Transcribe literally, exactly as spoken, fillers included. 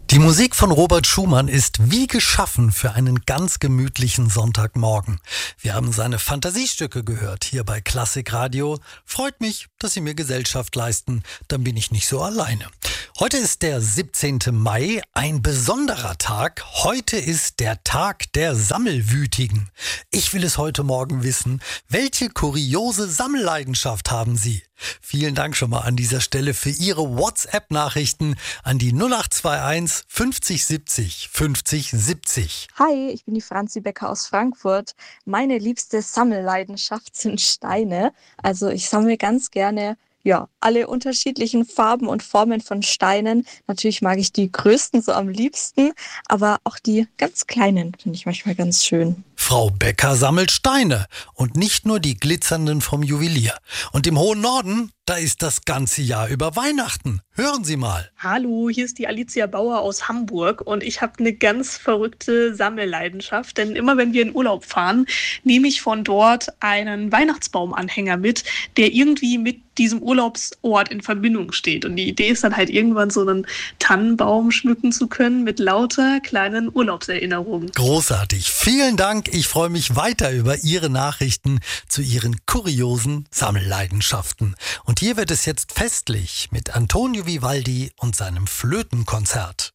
Die Musik von Robert Schumann ist wie geschaffen für einen ganz gemütlichen Sonntagmorgen. Wir haben seine Fantasiestücke gehört hier bei Klassik Radio. Freut mich, dass Sie mir Gesellschaft leisten, dann bin ich nicht so alleine. Heute ist der siebzehnte Mai, ein besonderer Tag. Heute ist der Tag der Sammelwütigen. Ich will es heute Morgen wissen, welche kuriose Sammelleidenschaft haben Sie? Vielen Dank schon mal an dieser Stelle für Ihre WhatsApp-Nachrichten an die null acht zwei eins fünfzig siebzig fünfzig siebzig. Hi, ich bin die Franzi Becker aus Frankfurt. Meine liebste Sammelleidenschaft sind Steine. Also ich sammle ganz gerne ja, alle unterschiedlichen Farben und Formen von Steinen. Natürlich mag ich die größten so am liebsten, aber auch die ganz kleinen finde ich manchmal ganz schön. Frau Becker sammelt Steine und nicht nur die glitzernden vom Juwelier. Und im hohen Norden, da ist das ganze Jahr über Weihnachten. Hören Sie mal. Hallo, hier ist die Alicia Bauer aus Hamburg und ich habe eine ganz verrückte Sammelleidenschaft, denn immer wenn wir in Urlaub fahren, nehme ich von dort einen Weihnachtsbaumanhänger mit, der irgendwie mit diesem Urlaubsort in Verbindung steht. Und die Idee ist dann halt irgendwann so einen Tannenbaum schmücken zu können mit lauter kleinen Urlaubserinnerungen. Großartig. Vielen Dank. Ich freue mich weiter über Ihre Nachrichten zu Ihren kuriosen Sammelleidenschaften. Und hier wird es jetzt festlich mit Antonio Vivaldi und seinem Flötenkonzert.